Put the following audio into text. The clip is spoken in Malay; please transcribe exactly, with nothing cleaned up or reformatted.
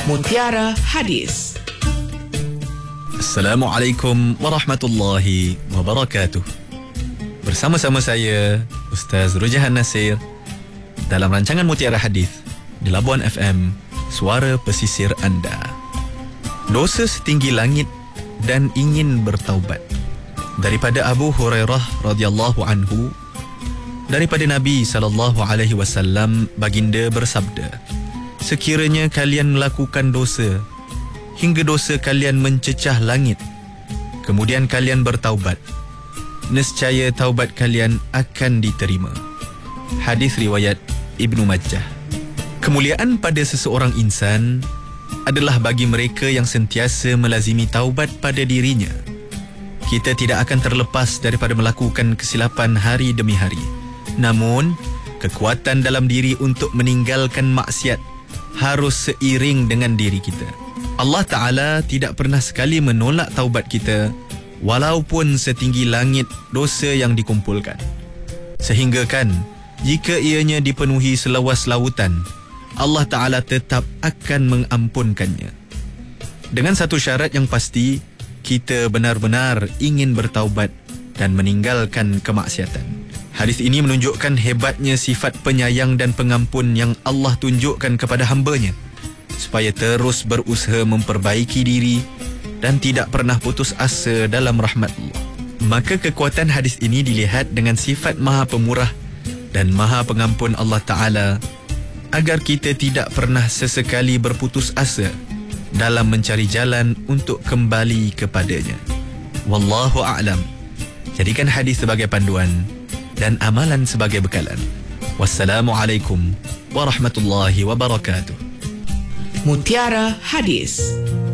Mutiara Hadis. Assalamualaikum warahmatullahi wabarakatuh. Bersama-sama saya Ustaz Rujahan Nasir dalam rancangan Mutiara Hadis di Labuan F M, suara pesisir anda. Dosa setinggi langit dan ingin bertaubat. Daripada Abu Hurairah radhiyallahu anhu, daripada Nabi sallallahu alaihi wasallam, baginda bersabda, sekiranya kalian melakukan dosa hingga dosa kalian mencecah langit, kemudian kalian bertaubat, nescaya taubat kalian akan diterima. Hadis riwayat Ibnu Majah. Kemuliaan pada seseorang insan adalah bagi mereka yang sentiasa melazimi taubat pada dirinya. Kita tidak akan terlepas daripada melakukan kesilapan hari demi hari. Namun, kekuatan dalam diri untuk meninggalkan maksiat harus seiring dengan diri kita. Allah Ta'ala tidak pernah sekali menolak taubat kita walaupun setinggi langit dosa yang dikumpulkan. Sehingga kan, jika ianya dipenuhi seluas lautan, Allah Ta'ala tetap akan mengampunkannya. Dengan satu syarat yang pasti, kita benar-benar ingin bertaubat dan meninggalkan kemaksiatan. Hadis ini menunjukkan hebatnya sifat penyayang dan pengampun yang Allah tunjukkan kepada hamba-Nya, supaya terus berusaha memperbaiki diri dan tidak pernah putus asa dalam rahmat Allah. Maka kekuatan hadis ini dilihat dengan sifat Maha Pemurah dan Maha Pengampun Allah Ta'ala, agar kita tidak pernah sesekali berputus asa dalam mencari jalan untuk kembali kepadanya. Wallahu a'lam. Jadikan hadis sebagai panduan dan amalan sebagai bekalan. Wassalamualaikum warahmatullahi wabarakatuh. Mutiara Hadis.